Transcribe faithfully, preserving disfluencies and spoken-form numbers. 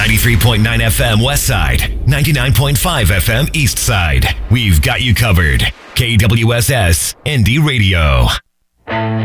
ninety-three point nine F M West Side, ninety-nine point five F M East Side. We've got you covered. K W S S Indie Radio.